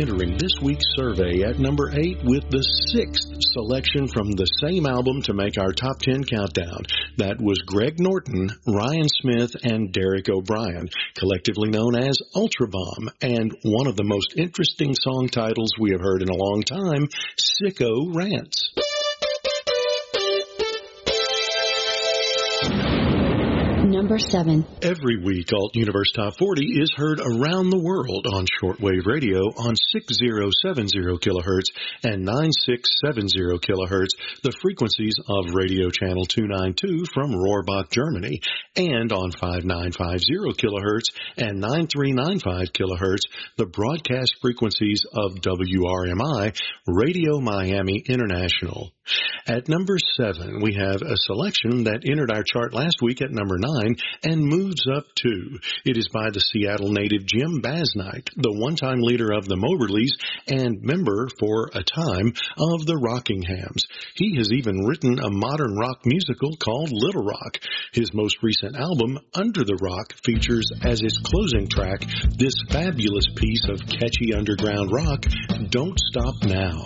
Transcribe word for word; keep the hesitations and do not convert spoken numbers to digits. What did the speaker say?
entering this week's survey at number eight with the sixth selection from the same album to make our top ten countdown. That was Greg Norton, Ryan Smith, and Derek O'Brien, collectively known as Ultra Bomb, and one of the most interesting song titles we have heard in a long time, Sicko Rants. Number seven. Every week, Alt Universe Top forty is heard around the world on shortwave radio on six thousand seventy kilohertz and ninety-six seventy kilohertz, the frequencies of radio channel two ninety-two from Rohrbach, Germany, and on five thousand nine hundred fifty kilohertz and nine thousand three hundred ninety-five kilohertz, the broadcast frequencies of W R M I, Radio Miami International. At number seven, we have a selection that entered our chart last week at number nine and moves up two. It is by the Seattle native Jim Basnight, the one-time leader of the Moberlys and member for a time of the Rockinghams. He has even written a modern rock musical called Little Rock. His most recent album, Under the Rock, features as its closing track this fabulous piece of catchy underground rock, Don't Stop Now.